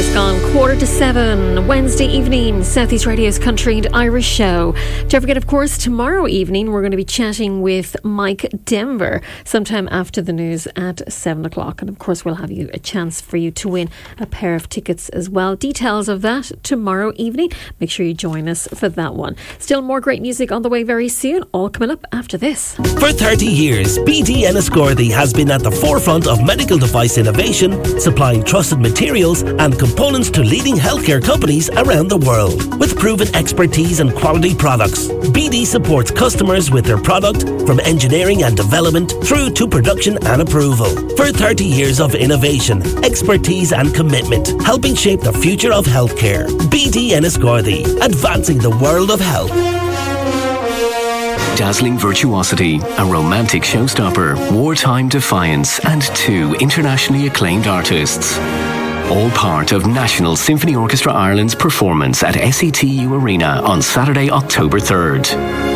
Just gone 6:45, Wednesday evening, Southeast Radio's Country and Irish show. Don't forget, of course, tomorrow evening we're going to be chatting with Mike Denver sometime after the news at 7 o'clock. And of course, we'll have you a chance for you to win a pair of tickets as well. Details of that tomorrow evening. Make sure you join us for that one. Still more great music on the way very soon, all coming up after this. For 30 years, BD Enniscorthy has been at the forefront of medical device innovation, supplying trusted materials and components to leading healthcare companies around the world. With proven expertise and quality products, BD supports customers with their product from engineering and development through to production and approval. For 30 years of innovation, expertise and commitment, helping shape the future of healthcare. BD Enniscorthy, advancing the world of health. Dazzling virtuosity, a romantic showstopper, wartime defiance, and 2 internationally acclaimed artists. All part of National Symphony Orchestra Ireland's performance at SETU Arena on Saturday, October 3rd.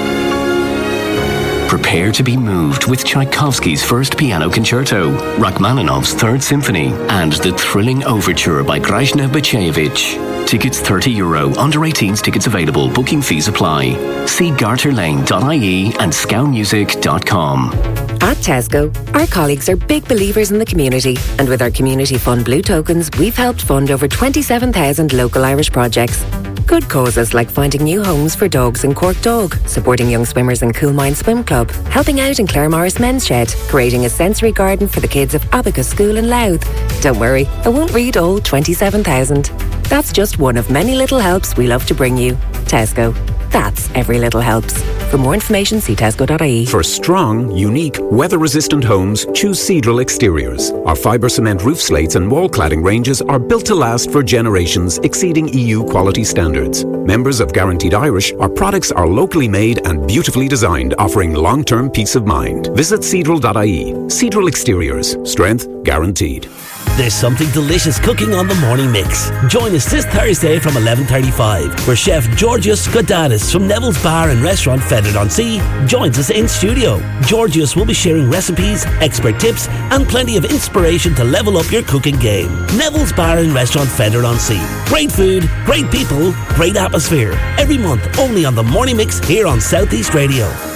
Prepare to be moved with Tchaikovsky's first piano concerto, Rachmaninoff's Third Symphony, and the thrilling overture by Grażyna Bacevich. Tickets €30. Under 18s tickets available. Booking fees apply. See garterlane.ie and scoutmusic.com. At Tesco, our colleagues are big believers in the community, and with our Community Fund Blue Tokens, we've helped fund over 27,000 local Irish projects. Good causes like finding new homes for dogs in Cork Dog, supporting young swimmers in Coolmine Swim Club, helping out in Clare Morris Men's Shed, creating a sensory garden for the kids of Abacus School in Louth. Don't worry, I won't read all 27,000. That's just one of many little helps we love to bring you. Tesco. That's every little helps. For more information, see tesco.ie. For strong, unique, weather-resistant homes, choose Seadrill Exteriors. Our fibre cement roof slates and wall cladding ranges are built to last for generations, exceeding EU quality standards. Members of Guaranteed Irish, our products are locally made and beautifully designed, offering long-term peace of mind. Visit seadrill.ie. Seadrill Exteriors. Strength guaranteed. There's something delicious cooking on the Morning Mix. Join us this Thursday from 11:35, where Chef Georgios Godadis from Neville's Bar and Restaurant Fethard-on-Sea joins us in studio. Georgios will be sharing recipes, expert tips, and plenty of inspiration to level up your cooking game. Neville's Bar and Restaurant Fethard-on-Sea. Great food, great people, great atmosphere. Every month, only on the Morning Mix here on Southeast Radio.